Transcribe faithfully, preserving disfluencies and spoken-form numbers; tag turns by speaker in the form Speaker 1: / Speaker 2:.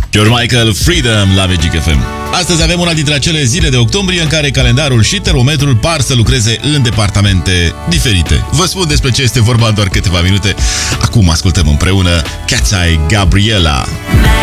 Speaker 1: George Michael, Freedom la Magic F M. Astăzi avem una dintre acele zile de octombrie în care calendarul și termometrul par să lucreze în departamente diferite. Vă spun despre ce este vorba în doar câteva minute. Acum ascultăm împreună Cat's Eye Gabriela.